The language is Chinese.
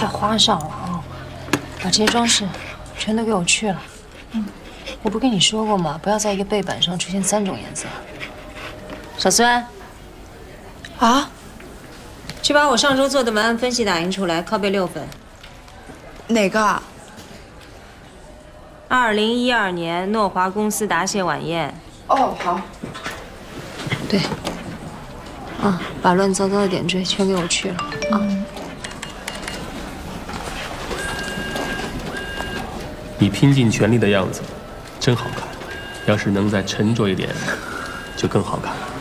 太花哨了啊！把这些装饰全都给我去了。我不跟你说过吗？不要在一个背板上出现3种颜色。小孙， 啊， 去把我上周做的文案分析打印出来，拷贝6份。 哪个啊 ？2012年诺华公司答谢晚宴。 哦，好。 对。把乱糟糟的点缀全给我去了啊！ 你拼尽全力的样子真好看，要是能再沉着一点，就更好看了。